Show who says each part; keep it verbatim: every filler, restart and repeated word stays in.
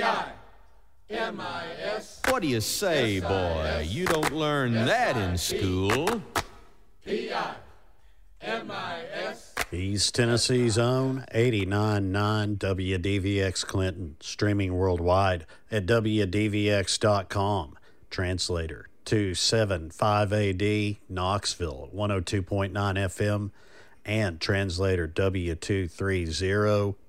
Speaker 1: I M I S.
Speaker 2: What do you say, boy? You don't learn that in school.
Speaker 1: P I M I S.
Speaker 3: East Tennessee's own eighty-nine point nine W D V X Clinton, streaming worldwide at W D V X dot com. Translator two seventy-five A D, Knoxville, one oh two point nine F M, and translator W two thirty